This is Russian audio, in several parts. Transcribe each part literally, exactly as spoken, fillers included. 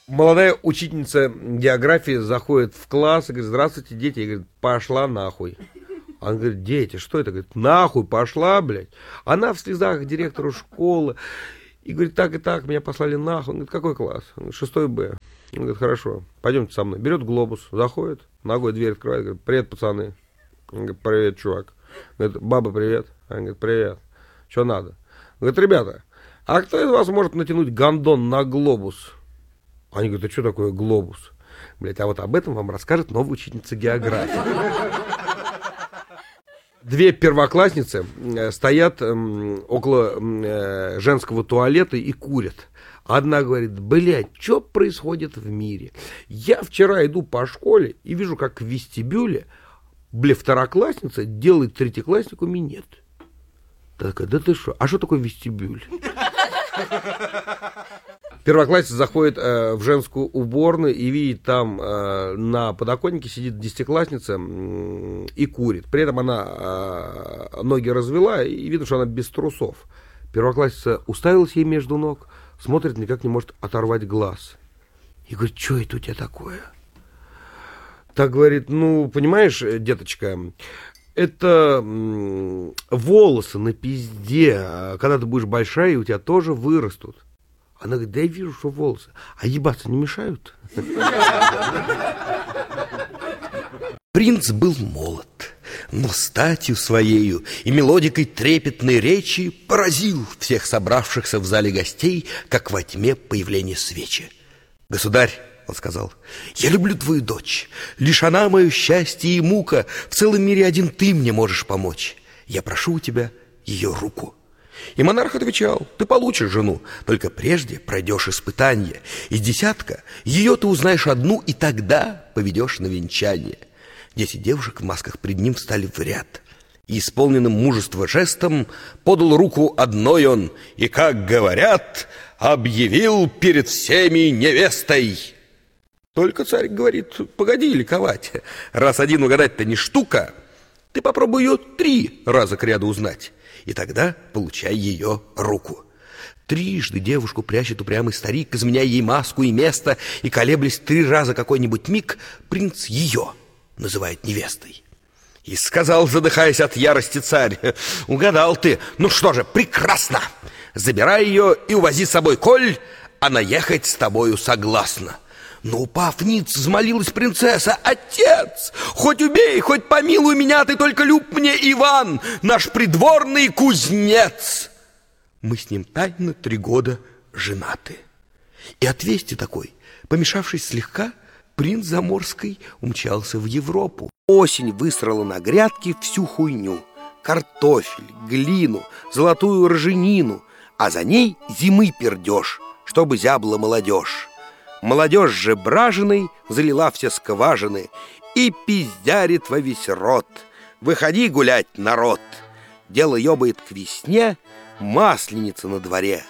Молодая учительница географии заходит в класс и говорит: здравствуйте, дети. И говорит: пошла нахуй. Она говорит: дети, что это? Говорит: нахуй пошла, блядь. Она в слезах к директору школы. И говорит: так и так, меня послали нахуй. Он говорит: какой класс? Он говорит: шестой Б. Он говорит: хорошо, пойдемте со мной. Берет глобус, заходит, ногой дверь открывает, говорит: привет, пацаны. Он говорит: привет, чувак. Говорит: баба, привет. Он говорит: привет. Что надо? Он говорит: ребята, а кто из вас может натянуть гондон на глобус? Они говорят: а что такое глобус? Блять, а вот об этом вам расскажет новая учительница географии. Две первоклассницы стоят около женского туалета и курят. Одна говорит: блядь, что происходит в мире? Я вчера иду по школе и вижу, как в вестибюле, бля, второклассница делает третьекласснику минет. Так, да ты что? А что такое вестибюль? Первоклассница заходит э, в женскую уборную и видит, там э, на подоконнике сидит десятиклассница э, и курит. При этом она э, ноги развела, и видно, что она без трусов. Первоклассница уставилась ей между ног, смотрит, никак не может оторвать глаз. И говорит: что это у тебя такое? Так говорит: ну, понимаешь, деточка, это м, волосы на пизде. Когда ты будешь большая, у тебя тоже вырастут. Она говорит: да я вижу, что волосы. А ебаться не мешают? Принц был молод, но статью своею и мелодикой трепетной речи поразил всех собравшихся в зале гостей, как во тьме появление свечи. «Государь, — он сказал, — я люблю твою дочь. Лишь она мое счастье и мука. В целом мире один ты мне можешь помочь. Я прошу у тебя ее руку». И монарх отвечал: ты получишь жену, только прежде пройдешь испытание. Из десятка ее ты узнаешь одну, и тогда поведешь на венчание. Десять девушек в масках пред ним встали в ряд. И исполненным мужества жестом подал руку одной он, и, как говорят, объявил перед всеми невестой. Только царь говорит: погоди ликовать, раз один угадать-то не штука, ты попробуй ее три раза кряду узнать, и тогда получай ее руку. Трижды девушку прячет упрямый старик, изменяя ей маску и место, и, колеблясь три раза какой-нибудь миг, принц ее называет невестой. И сказал, задыхаясь от ярости, царь: угадал ты, ну что же, прекрасно, забирай ее и увози с собой, коль она ехать с тобою согласна. Но, упав ниц, взмолилась принцесса: отец, хоть убей, хоть помилуй меня, ты только люб мне Иван, наш придворный кузнец. Мы с ним тайно три года женаты. И от вести такой, помешавшись слегка, принц Заморский умчался в Европу. Осень высрала на грядке всю хуйню: картофель, глину, золотую ржанину, а за ней зимы пердеж, чтобы зябла молодежь. Молодежь же бражиной залила все скважины и пиздярит во весь рот. Выходи гулять, народ! Дело ёбает к весне, масленица на дворе.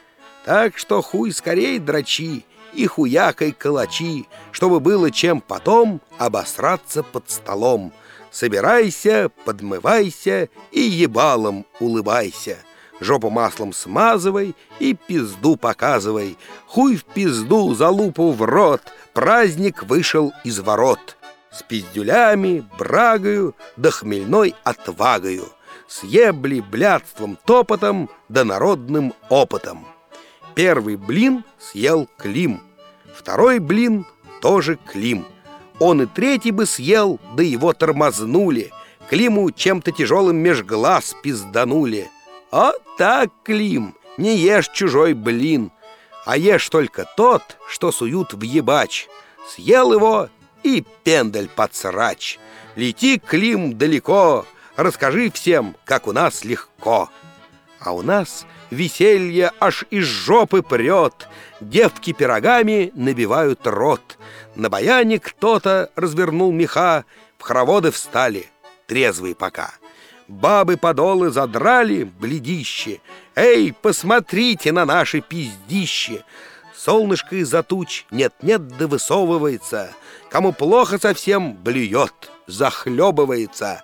Так что хуй скорей дрочи и хуякой калачи, чтобы было чем потом обосраться под столом. Собирайся, подмывайся и ебалом улыбайся. Жопу маслом смазывай и пизду показывай. Хуй в пизду, залупу в рот, праздник вышел из ворот. С пиздюлями, брагою, да хмельной отвагою, с ебли, блядством, топотом, да народным опытом. Первый блин съел Клим, второй блин тоже Клим. Он и третий бы съел, да его тормознули. Климу чем-то тяжелым меж глаз пизданули. «О так, Клим, не ешь чужой блин, а ешь только тот, что суют в ебач. Съел его и пендель под срач. Лети, Клим, далеко, расскажи всем, как у нас легко». А у нас веселье аж из жопы прет, девки пирогами набивают рот. На баяне кто-то развернул меха, в хороводы встали, трезвые пока. Бабы подолы задрали, бледище. Эй, посмотрите на наши пиздище. Солнышко из-за туч нет-нет да высовывается. Кому плохо совсем, блюет, захлебывается.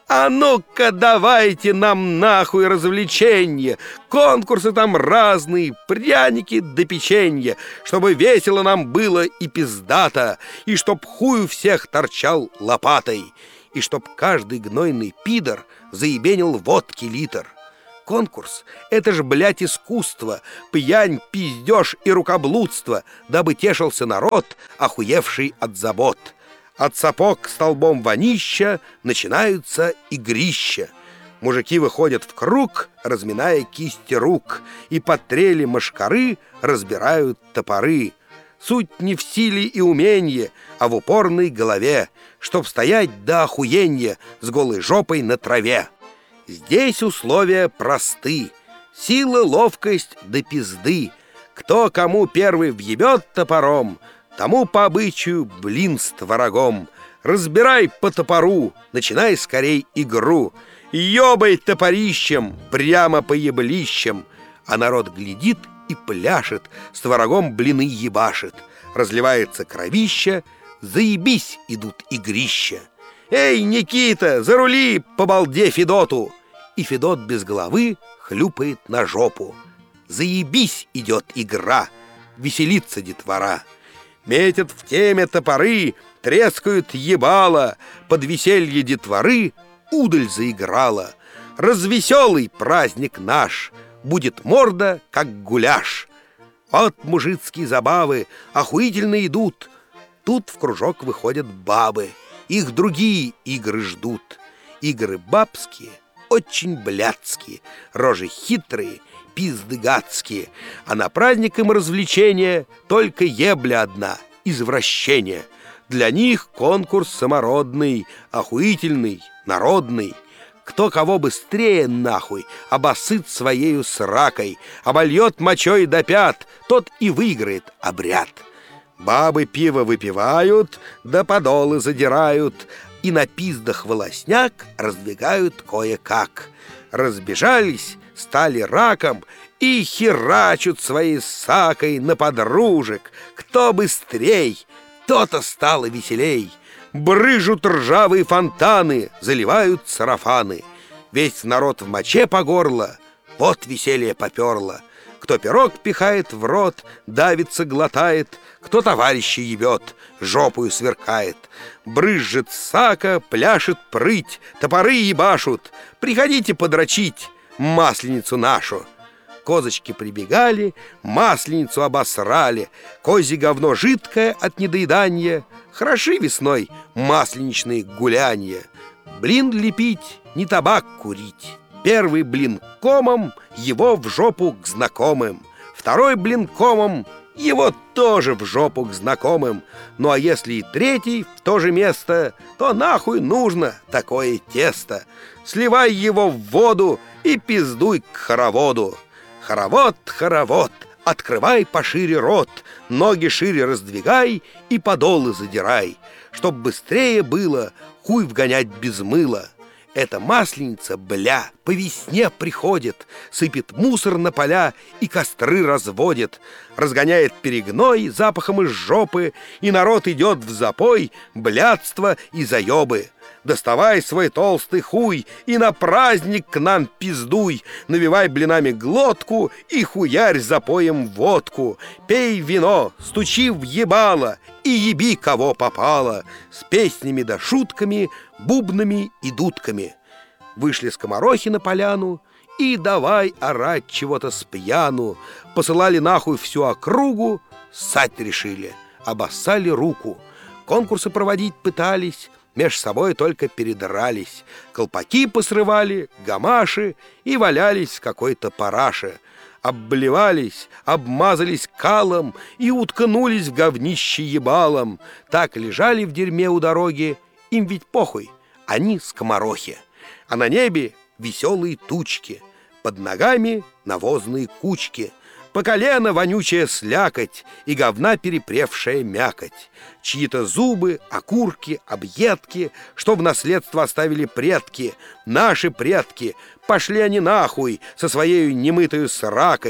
А ну-ка давайте нам нахуй развлеченье, конкурсы там разные, пряники да печенье, чтобы весело нам было и пиздато, и чтоб хуй у всех торчал лопатой, и чтоб каждый гнойный пидор заебенил водки литр. Конкурс — это ж, блядь, искусство, пьянь, пиздеж и рукоблудство, дабы тешился народ, охуевший от забот. От сапог столбом вонища начинаются игрища. Мужики выходят в круг, разминая кисти рук, и под трели мошкары разбирают топоры. Суть не в силе и уменье, а в упорной голове, чтоб стоять до охуенья с голой жопой на траве. Здесь условия просты: сила, ловкость да пизды. Кто кому первый въебет топором, тому по обычаю блин с творогом. Разбирай по топору, начинай скорей игру. Ёбай топорищем прямо по еблищам. А народ глядит и пляшет, с творогом блины ебашит. Разливается кровища, заебись идут игрища. Эй, Никита, зарули по балде Федоту! И Федот без головы хлюпает на жопу. Заебись идет игра, веселится детвора. Метят в теме топоры, трескают ебало, под веселье детворы удаль заиграла. Развеселый праздник наш, будет морда, как гуляш. Вот мужицкие забавы охуительно идут. Тут в кружок выходят бабы, их другие игры ждут. Игры бабские, очень блядские, рожи хитрые, пизды гадские. А на праздник им развлечения только ебля одна, извращение. Для них конкурс самородный, охуительный, народный. Кто кого быстрее нахуй обосыт своею сракой, обольет мочой до пят, тот и выиграет обряд. Бабы пиво выпивают, да подолы задирают, и на пиздах волосняк раздвигают кое-как. Разбежались, стали раком и херачут своей сакой на подружек. Кто быстрей, то-то стало веселей. Брыжут ржавые фонтаны, заливают сарафаны. Весь народ в моче по горло, вот веселье поперло. Кто пирог пихает в рот, давится, глотает, кто товарища ебет, жопую сверкает. Брызжет сака, пляшет прыть, топоры ебашут. Приходите подрочить масленицу нашу. Козочки прибегали, масленицу обосрали. Козье говно жидкое от недоедания. Хороши весной масленичные гулянья. Блин лепить, не табак курить. Первый блин комом, его в жопу к знакомым. Второй блин комом, его тоже в жопу к знакомым. Ну а если и третий в то же место, то нахуй нужно такое тесто. Сливай его в воду и пиздуй к хороводу. Хоровод, хоровод, открывай пошире рот, ноги шире раздвигай и подолы задирай, чтоб быстрее было хуй вгонять без мыла. Эта масленица, бля, по весне приходит, сыпет мусор на поля и костры разводит, разгоняет перегной запахом из жопы, и народ идет в запой, блядство и заебы. Доставай свой толстый хуй и на праздник к нам пиздуй, навивай блинами глотку и хуярь запоем водку. Пей вино, стучи в ебало и еби кого попало, с песнями да шутками, бубнами и дудками. Вышли скоморохи на поляну и давай орать чего-то с пьяну. Посылали нахуй всю округу, ссать решили, обоссали руку. Конкурсы проводить пытались, меж собой только передрались. Колпаки посрывали, гамаши и валялись в какой-то параше. Обблевались, обмазались калом и уткнулись в говнище ебалом. Так лежали в дерьме у дороги, им ведь похуй, они скоморохи. А на небе веселые тучки, под ногами навозные кучки, по колено вонючая слякоть и говна перепревшая мякоть. Чьи-то зубы, окурки, объедки, что в наследство оставили предки, наши предки. Пошли они нахуй со своей немытою сракой.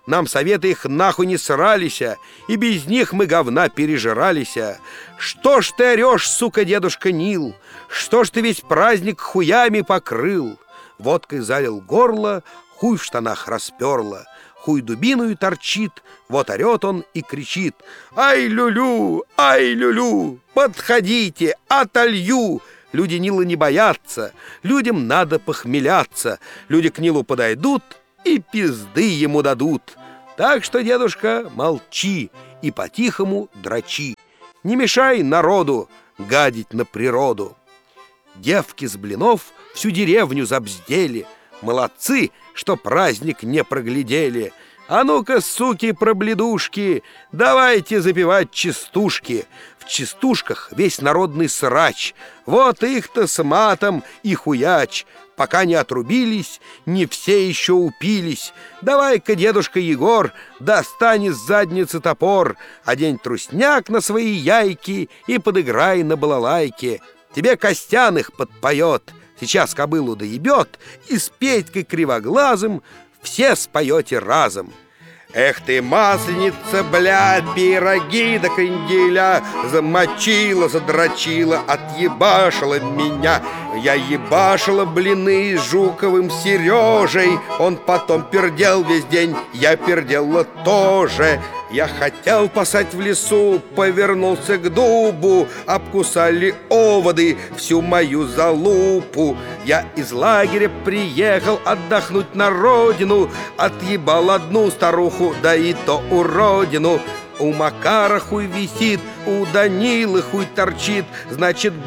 нам советы их нахуй не сралися, и без них мы говна пережиралися. Что ж ты орешь, сука, дедушка Нил? Что ж ты весь праздник хуями покрыл? Водкой залил горло, хуй в штанах расперло. Хуй дубиною торчит, вот орет он и кричит: «Ай, люлю, ай, люлю, подходите, отолью!» Люди Нила не боятся, людям надо похмеляться. Люди к Нилу подойдут и пизды ему дадут. Так что, дедушка, молчи и по-тихому дрочи. Не мешай народу гадить на природу. Девки с блинов всю деревню забздели. Молодцы, что праздник не проглядели. А ну-ка, суки пробледушки, давайте запевать частушки. В частушках весь народный срач. Вот их-то с матом и хуяч. Пока не отрубились, не все еще упились. Давай-ка, дедушка Егор, достань из задницы топор, одень трусняк на свои яйки и подыграй на балалайке. Тебе Костян их подпоет, сейчас кобылу доебет, и с Петькой Кривоглазым все споете разом. Эх ты, масленица, блядь, пироги до кренделя замочила, задрочила, отъебашила меня. Я ебашила блины с Жуковым Сережей. Он потом пердел весь день, я пердела тоже. Я хотел пасать в лесу, повернулся к дубу, обкусали оводы всю мою залупу. Я из лагеря приехал отдохнуть на родину, отъебал одну старуху, да и то уродину. У Макара хуй висит, у Данилы хуй торчит, значит,